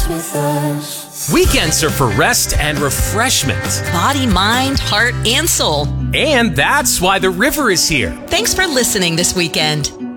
with us. Weekends are for rest and refreshment. Body, mind, heart, and soul. And that's why the river is here. Thanks for listening this weekend.